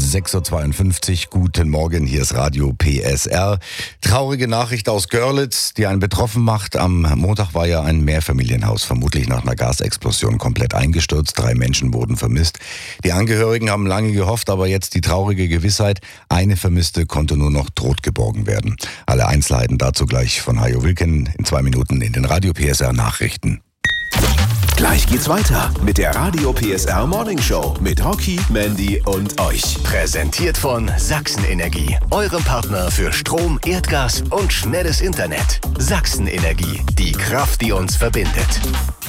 6.52 Uhr, guten Morgen, hier ist Radio PSR. Traurige Nachricht aus Görlitz, die einen betroffen macht. Am Montag war ja ein Mehrfamilienhaus vermutlich nach einer Gasexplosion komplett eingestürzt. 3 Menschen wurden vermisst. Die Angehörigen haben lange gehofft, aber jetzt die traurige Gewissheit, eine Vermisste konnte nur noch tot geborgen werden. Alle Einzelheiten dazu gleich von Hajo Wilken in 2 Minuten in den Radio PSR Nachrichten. Gleich geht's weiter mit der Radio PSR Morning Show mit Rocky, Mandy und euch. Präsentiert von Sachsenenergie, eurem Partner für Strom, Erdgas und schnelles Internet. Sachsenenergie, die Kraft, die uns verbindet.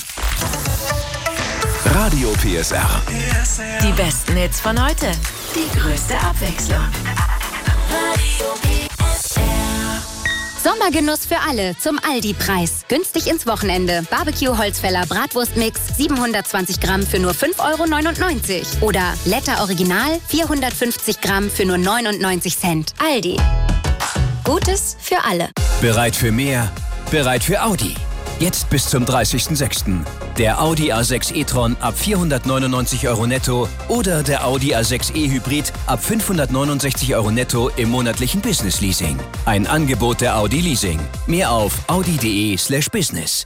Radio PSR. Die besten Hits von heute. Die größte Abwechslung. Radio PSR. Sommergenuss für alle zum Aldi-Preis. Günstig ins Wochenende. Barbecue-Holzfäller Bratwurstmix 720 Gramm für nur 5,99 €. Oder Letter Original 450 Gramm für nur 99 Cent. Aldi. Gutes für alle. Bereit für mehr? Bereit für Audi. Jetzt bis zum 30.06. Der Audi A6 e-tron ab 499 € netto oder der Audi A6 e-Hybrid ab 569 € netto im monatlichen Business-Leasing. Ein Angebot der Audi Leasing. Mehr auf audi.de/business.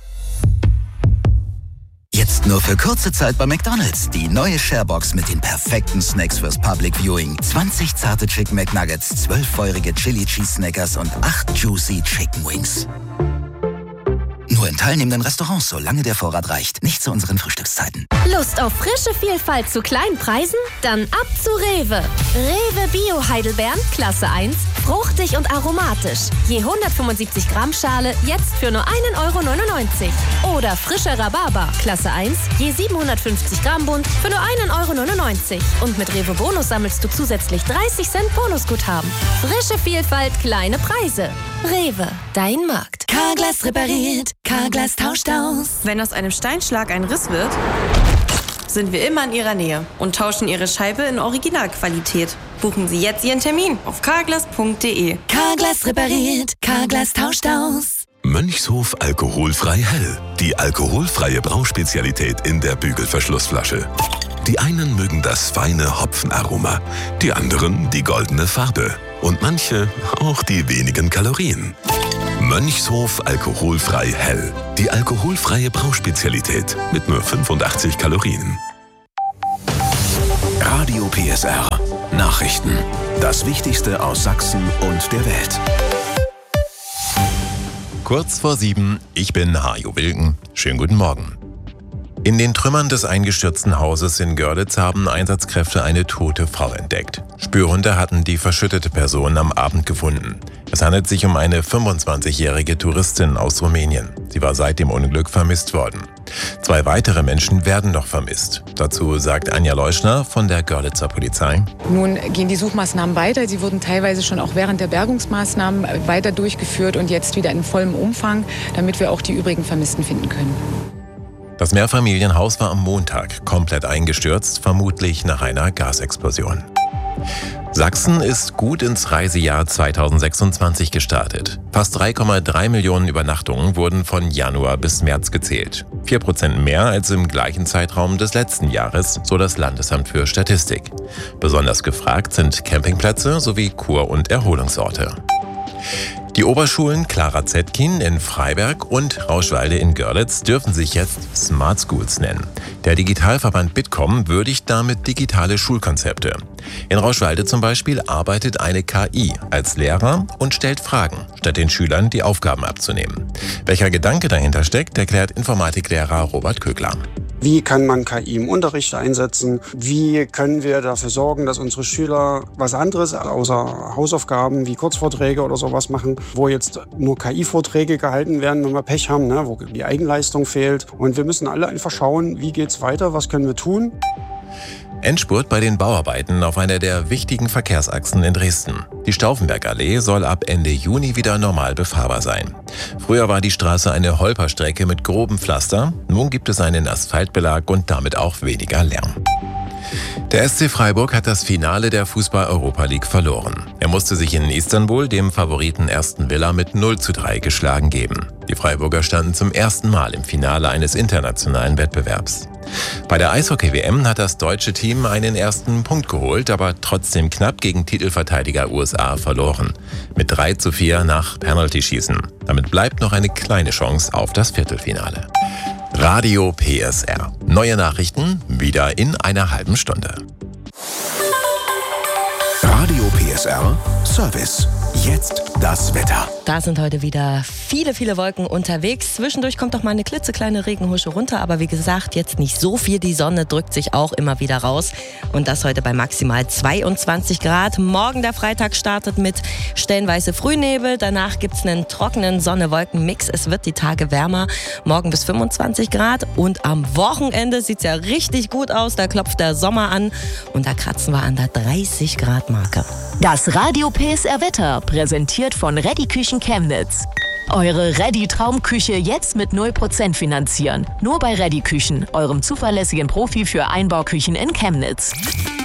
Jetzt nur für kurze Zeit bei McDonald's. Die neue Sharebox mit den perfekten Snacks fürs Public Viewing. 20 zarte Chicken McNuggets, 12 feurige Chili Cheese Snackers und 8 Juicy Chicken Wings. Nur in teilnehmenden Restaurants, solange der Vorrat reicht. Nicht zu unseren Frühstückszeiten. Lust auf frische Vielfalt zu kleinen Preisen? Dann ab zu Rewe. Rewe Bio Heidelbeeren, Klasse 1, fruchtig und aromatisch. Je 175 Gramm Schale, jetzt für nur 1,99 €. Oder frischer Rhabarber, Klasse 1, je 750 Gramm Bund, für nur 1,99 €. Und mit Rewe Bonus sammelst du zusätzlich 30 Cent Bonusguthaben. Frische Vielfalt, kleine Preise. Rewe, dein Markt. Carglass repariert, Carglass tauscht aus. Wenn aus einem Steinschlag ein Riss wird, sind wir immer in Ihrer Nähe und tauschen Ihre Scheibe in Originalqualität. Buchen Sie jetzt Ihren Termin auf carglass.de. Carglass repariert, Carglass tauscht aus. Mönchshof alkoholfrei hell. Die alkoholfreie Brauspezialität in der Bügelverschlussflasche. Die einen mögen das feine Hopfenaroma, die anderen die goldene Farbe und manche auch die wenigen Kalorien. Mönchshof alkoholfrei hell. Die alkoholfreie Brauspezialität mit nur 85 Kalorien. Radio PSR. Nachrichten. Das Wichtigste aus Sachsen und der Welt. Kurz vor 7, ich bin Hajo Wilken. Schönen guten Morgen. In den Trümmern des eingestürzten Hauses in Görlitz haben Einsatzkräfte eine tote Frau entdeckt. Spürhunde hatten die verschüttete Person am Abend gefunden. Es handelt sich um eine 25-jährige Touristin aus Rumänien. Sie war seit dem Unglück vermisst worden. 2 weitere Menschen werden noch vermisst. Dazu sagt Anja Leuschner von der Görlitzer Polizei. Nun gehen die Suchmaßnahmen weiter. Sie wurden teilweise schon auch während der Bergungsmaßnahmen weiter durchgeführt und jetzt wieder in vollem Umfang, damit wir auch die übrigen Vermissten finden können. Das Mehrfamilienhaus war am Montag komplett eingestürzt, vermutlich nach einer Gasexplosion. Sachsen ist gut ins Reisejahr 2026 gestartet. Fast 3,3 Millionen Übernachtungen wurden von Januar bis März gezählt. 4% mehr als im gleichen Zeitraum des letzten Jahres, so das Landesamt für Statistik. Besonders gefragt sind Campingplätze sowie Kur- und Erholungsorte. Die Oberschulen Clara Zetkin in Freiberg und Rauschwalde in Görlitz dürfen sich jetzt Smart Schools nennen. Der Digitalverband Bitkom würdigt damit digitale Schulkonzepte. In Rauschwalde zum Beispiel arbeitet eine KI als Lehrer und stellt Fragen, statt den Schülern die Aufgaben abzunehmen. Welcher Gedanke dahinter steckt, erklärt Informatiklehrer Robert Kögler. Wie kann man KI im Unterricht einsetzen? Wie können wir dafür sorgen, dass unsere Schüler was anderes außer Hausaufgaben wie Kurzvorträge oder sowas machen, wo jetzt nur KI-Vorträge gehalten werden, wenn wir Pech haben, ne? Wo die Eigenleistung fehlt. Und wir müssen alle einfach schauen, wie geht's weiter, was können wir tun? Endspurt bei den Bauarbeiten auf einer der wichtigen Verkehrsachsen in Dresden. Die Stauffenbergallee soll ab Ende Juni wieder normal befahrbar sein. Früher war die Straße eine Holperstrecke mit grobem Pflaster. Nun gibt es einen Asphaltbelag und damit auch weniger Lärm. Der SC Freiburg hat das Finale der Fußball-Europa League verloren. Er musste sich in Istanbul dem Favoriten Aston Villa mit 0:3 geschlagen geben. Die Freiburger standen zum ersten Mal im Finale eines internationalen Wettbewerbs. Bei der Eishockey-WM hat das deutsche Team einen ersten Punkt geholt, aber trotzdem knapp gegen Titelverteidiger USA verloren. Mit 3:4 nach Penalty-Schießen. Damit bleibt noch eine kleine Chance auf das Viertelfinale. Radio PSR. Neue Nachrichten wieder in einer halben Stunde. Radio PSR Service. Jetzt das Wetter. Da sind heute wieder viele Wolken unterwegs. Zwischendurch kommt doch mal eine klitzekleine Regenhusche runter. Aber wie gesagt, jetzt nicht so viel. Die Sonne drückt sich auch immer wieder raus. Und das heute bei maximal 22 Grad. Morgen der Freitag startet mit stellenweise Frühnebel. Danach gibt es einen trockenen Sonne-Wolken-Mix. Es wird die Tage wärmer. Morgen bis 25 Grad. Und am Wochenende sieht es ja richtig gut aus. Da klopft der Sommer an. Und da kratzen wir an der 30 Grad Marke. Das Radio PSR Wetter, präsentiert von Reddy Küchen Chemnitz. Eure Reddy Traumküche jetzt mit 0% finanzieren. Nur bei Reddy Küchen, eurem zuverlässigen Profi für Einbauküchen in Chemnitz.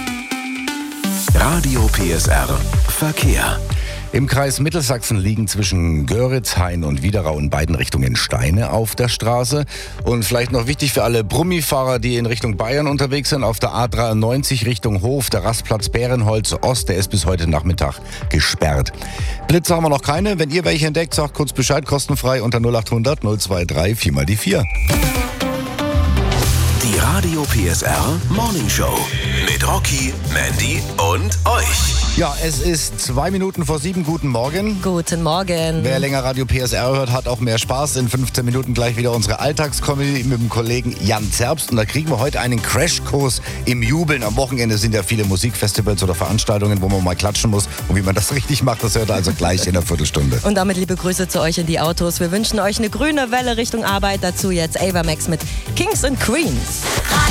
Radio PSR Verkehr. Im Kreis Mittelsachsen liegen zwischen Göritz, Hain und Widerau in beiden Richtungen Steine auf der Straße. Und vielleicht noch wichtig für alle Brummifahrer, die in Richtung Bayern unterwegs sind, auf der A93 Richtung Hof, der Rastplatz Bärenholz Ost, der ist bis heute Nachmittag gesperrt. Blitze haben wir noch keine. Wenn ihr welche entdeckt, sagt kurz Bescheid, kostenfrei unter 0800 023 4 mal die 4. Die Radio PSR Morning Show mit Rocky, Mandy und euch. Ja, es ist 2 Minuten vor 7. Guten Morgen. Guten Morgen. Wer länger Radio PSR hört, hat auch mehr Spaß. In 15 Minuten gleich wieder unsere Alltagscomedy mit dem Kollegen Jan Zerbst. Und da kriegen wir heute einen Crashkurs im Jubeln. Am Wochenende sind ja viele Musikfestivals oder Veranstaltungen, wo man mal klatschen muss. Und wie man das richtig macht, das hört ihr also gleich in einer Viertelstunde. Und damit liebe Grüße zu euch in die Autos. Wir wünschen euch eine grüne Welle Richtung Arbeit. Dazu jetzt Ava Max mit Kings and Queens.